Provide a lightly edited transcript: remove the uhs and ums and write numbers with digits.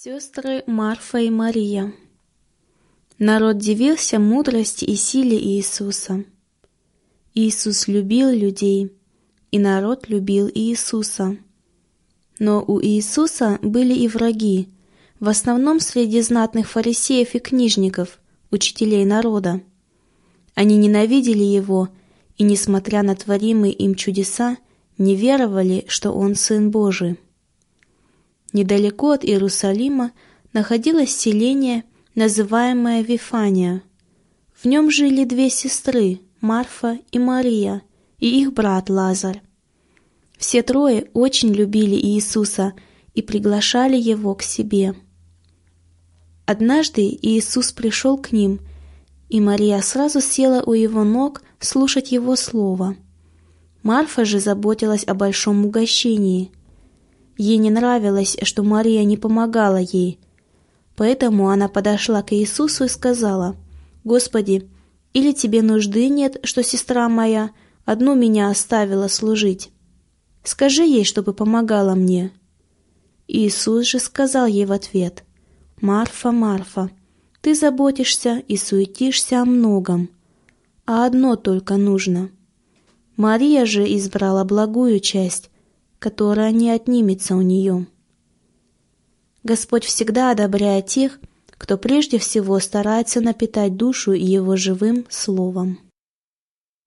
Сестры Марфа и Мария. Народ дивился мудрости и силе Иисуса. Иисус любил людей, и народ любил Иисуса. Но у Иисуса были и враги, в основном среди знатных фарисеев и книжников, учителей народа. Они ненавидели Его и, несмотря на творимые им чудеса, не веровали, что Он Сын Божий. Недалеко от Иерусалима находилось селение, называемое Вифания. В нем жили две сестры, Марфа и Мария, и их брат Лазарь. Все трое очень любили Иисуса и приглашали Его к себе. Однажды Иисус пришел к ним, и Мария сразу села у Его ног слушать Его слово. Марфа же заботилась о большом угощении. Ей не нравилось, что Мария не помогала ей, поэтому она подошла к Иисусу и сказала: «Господи, или тебе нужды нет, что сестра моя одну меня оставила служить? Скажи ей, чтобы помогала мне». Иисус же сказал ей в ответ: «Марфа, Марфа, ты заботишься и суетишься о многом, а одно только нужно. Мария же избрала благую часть, которая не отнимется у нее». Господь всегда одобряет тех, кто прежде всего старается напитать душу Его живым Словом.